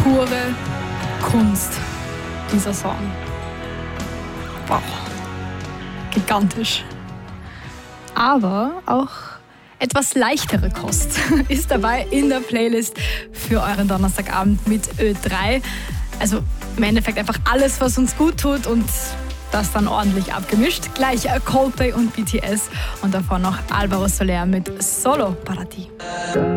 pure Kunst, dieser Song. Wow, gigantisch. Aber auch etwas leichtere Kost ist dabei in der Playlist für euren Donnerstagabend mit Ö3. Also im Endeffekt einfach alles, was uns gut tut und das dann ordentlich abgemischt. Gleich Coldplay und BTS und davor noch Álvaro Soler mit Solo para ti.